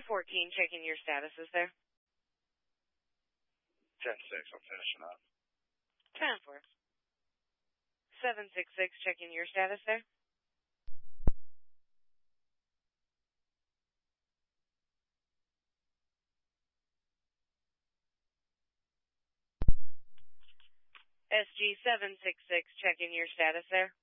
14, checking your statuses there. 10-6, I'm finishing up. 10-4. 766, checking your status there. SG 766, checking your status there.